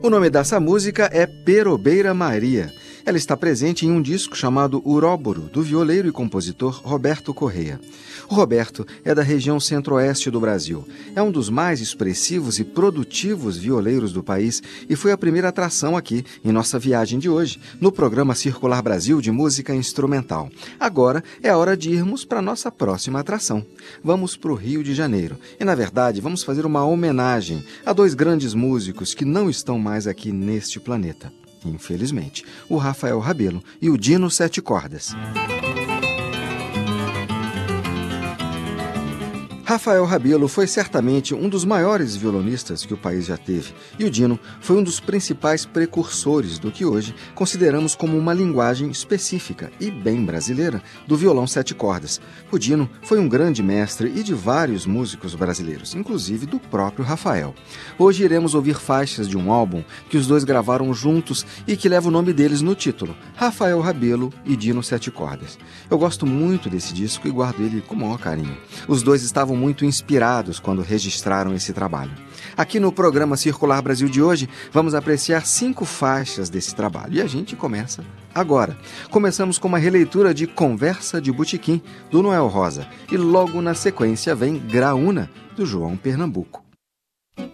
O nome dessa música é Perobeira Maria. Ela está presente em um disco chamado Uróboro, do violeiro e compositor Roberto Corrêa. O Roberto é da região centro-oeste do Brasil. É um dos mais expressivos e produtivos violeiros do país e foi a primeira atração aqui em nossa viagem de hoje, no programa Circular Brasil de Música Instrumental. Agora é a hora de irmos para a nossa próxima atração. Vamos para o Rio de Janeiro. E, na verdade, vamos fazer uma homenagem a dois grandes músicos que não estão mais aqui neste planeta. Infelizmente, o Rafael Rabelo e o Dino Sete Cordas. Rafael Rabelo foi certamente um dos maiores violonistas que o país já teve, e o Dino foi um dos principais precursores do que hoje consideramos como uma linguagem específica e bem brasileira do violão sete cordas. O Dino foi um grande mestre e de vários músicos brasileiros, inclusive do próprio Rafael. Hoje iremos ouvir faixas de um álbum que os dois gravaram juntos e que leva o nome deles no título, Rafael Rabelo e Dino Sete Cordas. Eu gosto muito desse disco e guardo ele com o maior carinho. Os dois estavam muito inspirados quando registraram esse trabalho. Aqui no programa Circular Brasil de hoje, vamos apreciar 5 faixas desse trabalho. E a gente começa agora. Começamos com uma releitura de Conversa de Botequim, do Noel Rosa. E logo na sequência vem Graúna, do João Pernambuco.